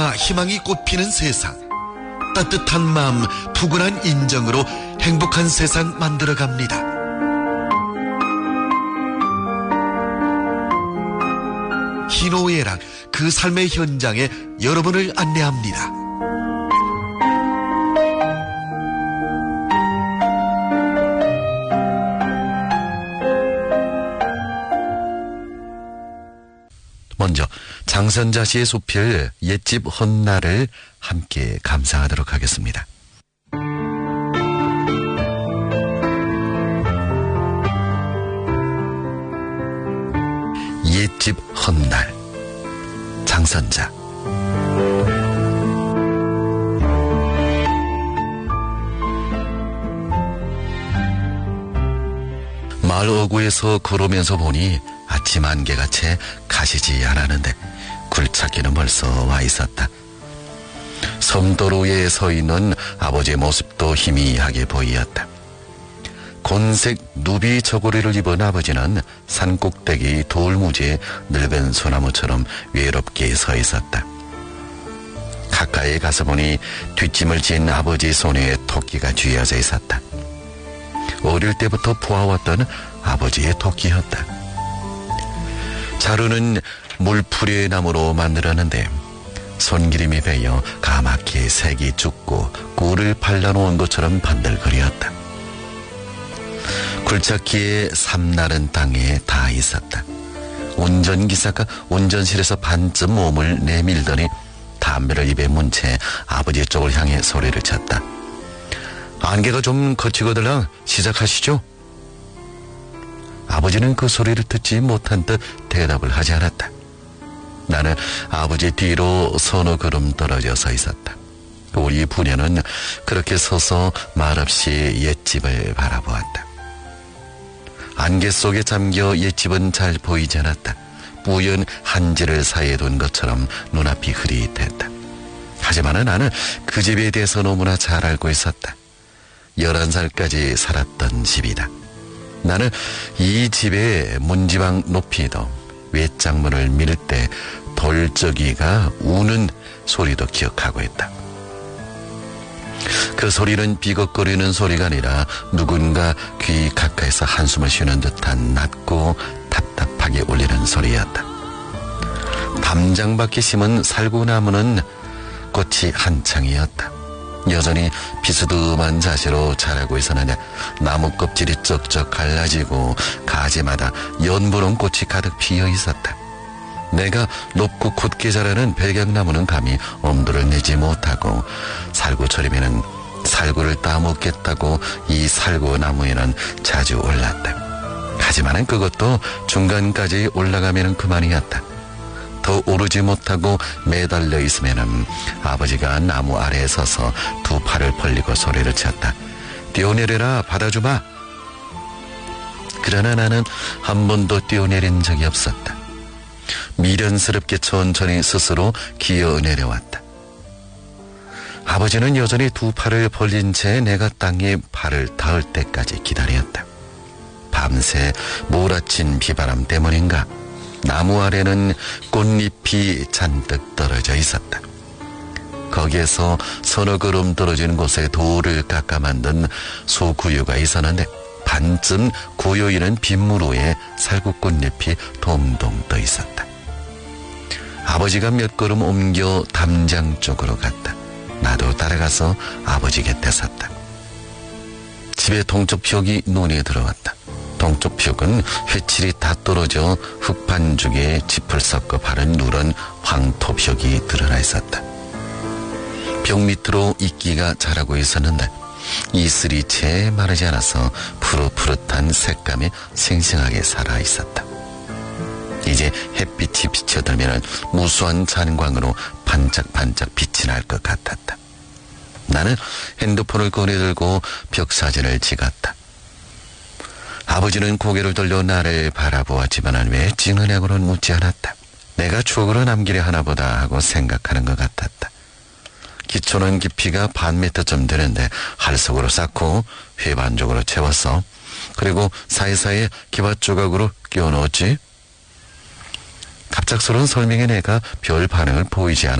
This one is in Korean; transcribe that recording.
꿈과 희망이 꽃피는 세상, 따뜻한 마음, 푸근한 인정으로 행복한 세상 만들어갑니다. 희노애락 그 삶의 현장에 여러분을 안내합니다. 먼저 장선자 씨의 소필 옛집 헛날을 함께 감상하도록 하겠습니다. 옛집 헛날, 장선자. 마을 어구에서 걸으면서 보니 아침 안개가 채 가시지 않았는데 굴착기는 벌써 와 있었다. 섬도로에 서 있는 아버지의 모습도 희미하게 보이었다. 곤색 누비 저고리를 입은 아버지는 산꼭대기 돌무지에 늙은 소나무처럼 외롭게 서 있었다. 가까이 가서 보니 뒷짐을 진 아버지 손에 토끼가 쥐어져 있었다. 어릴 때부터 보아왔던 아버지의 토끼였다. 자루는 물풀이의 나무로 만들었는데 손기름이 배어 까맣게 색이 죽고 꿀을 발라놓은 것처럼 반들거렸다. 굴착기의 삼나른 땅에 다 있었다. 운전기사가 운전실에서 반쯤 몸을 내밀더니 담배를 입에 문 채 아버지 쪽을 향해 소리를 쳤다. 안개가 좀 거치거들랑 시작하시죠? 아버지는 그 소리를 듣지 못한 듯 대답을 하지 않았다. 나는 아버지 뒤로 서너 걸음 떨어져 서 있었다. 우리 부녀는 그렇게 서서 말없이 옛집을 바라보았다. 안개 속에 잠겨 옛집은 잘 보이지 않았다. 뿌연 한지를 사이에 둔 것처럼 눈앞이 흐릿했다. 하지만 나는 그 집에 대해서 너무나 잘 알고 있었다. 11살까지 살았던 집이다. 나는 이 집의 문지방 높이도 외장문을 밀 때 돌적이가 우는 소리도 기억하고 있다. 그 소리는 비걱거리는 소리가 아니라 누군가 귀 가까이서 한숨을 쉬는 듯한 낮고 답답하게 울리는 소리였다. 담장밖에 심은 살구나무는 꽃이 한창이었다. 여전히 비스듬한 자세로 자라고 있었는데 나무 껍질이 쩍쩍 갈라지고 가지마다 연분홍 꽃이 가득 피어 있었다. 내가 높고 곧게 자라는 백약나무는 감히 엄두를 내지 못하고 살구철이면은 살구를 따먹겠다고 이 살구나무에는 자주 올랐다. 하지만은 그것도 중간까지 올라가면은 그만이었다. 더 오르지 못하고 매달려 있으면은 아버지가 나무 아래에 서서 두 팔을 벌리고 소리를 쳤다. 뛰어내려라, 받아주마. 그러나 나는 한 번도 뛰어내린 적이 없었다. 미련스럽게 천천히 스스로 기어 내려왔다. 아버지는 여전히 두 팔을 벌린 채 내가 땅에 발을 닿을 때까지 기다렸다. 밤새 몰아친 비바람 때문인가 나무 아래는 꽃잎이 잔뜩 떨어져 있었다. 거기에서 서너 걸음 떨어진 곳에 돌을 깎아 만든 소구유가 있었는데 반쯤 고여있는 빗물 위에 살구꽃잎이 동동 떠 있었다. 아버지가 몇 걸음 옮겨 담장 쪽으로 갔다. 나도 따라가서 아버지 곁에 섰다. 집의 동쪽 벽이 눈에 들어왔다. 동쪽 벽은 회칠이 다 떨어져 흙반죽에 짚을 섞어 바른 누런 황토벽이 드러나 있었다. 벽 밑으로 이끼가 자라고 있었는데 이슬이 채 마르지 않아서 푸릇푸릇한 색감이 생생하게 살아 있었다. 이제 햇빛이 비쳐들면 무수한 잔광으로 반짝반짝 빛이 날 것 같았다. 나는 핸드폰을 꺼내들고 벽 사진을 찍었다. 아버지는 고개를 돌려 나를 바라보았지만 왜 찡은하고는 묻지 않았다. 내가 추억으로 남기려 하나보다 하고 생각하는 것 같았다. 기초는 깊이가 반 미터쯤 되는데 할석으로 쌓고 회반적으로 채웠어. 그리고 사이사이에 기와 조각으로 끼워 넣었지. 갑작스러운 설명에 내가 별 반응을 보이지 않았다.